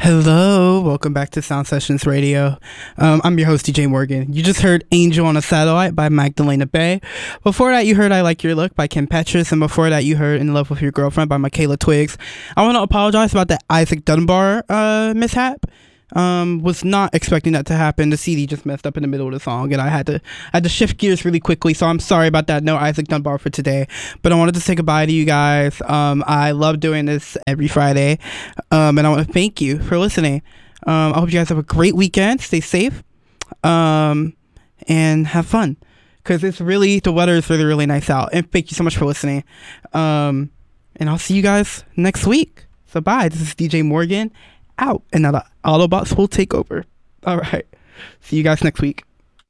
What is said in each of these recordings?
Hello, welcome back to Sound Sessions Radio. I'm your host, DJ Morgan. You just heard Angel on a Satellite by Magdalena Bay. Before that, you heard I Like Your Look by Kim Petras. And before that, you heard In Love With Your Girlfriend by Michaela Twigs. I want to apologize about the Isaac Dunbar mishap. Was not expecting that to happen. The CD just messed up in the middle of the song, and I had to shift gears really quickly. So I'm sorry about that. No Isaac Dunbar for today, but I wanted to say goodbye to you guys. I love doing this every Friday, and I want to thank you for listening. I hope you guys have a great weekend. Stay safe, and have fun, because the weather is really, really nice out. And thank you so much for listening. And I'll see you guys next week. So bye. This is DJ Morgan. Out, and now the Autobots will take over. All right, see you guys next week.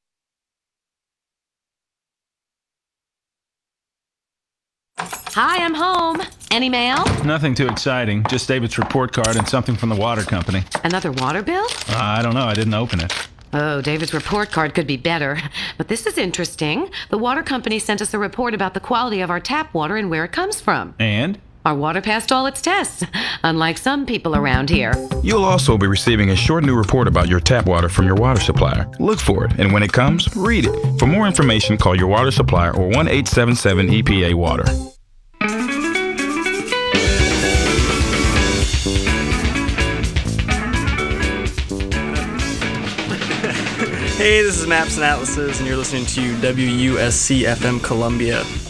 Hi, I'm home. Any mail? Nothing too exciting, just David's report card and something from the water company. Another water bill? I don't know, I didn't open it. Oh, David's report card could be better. But this is interesting. The water company sent us a report about the quality of our tap water and where it comes from. And? Our water passed all its tests, unlike some people around here. You'll also be receiving a short new report about your tap water from your water supplier. Look for it, and when it comes, read it. For more information, call your water supplier or 1-877-EPA-WATER. Hey, this is Maps and Atlases, and you're listening to WUSC FM Columbia.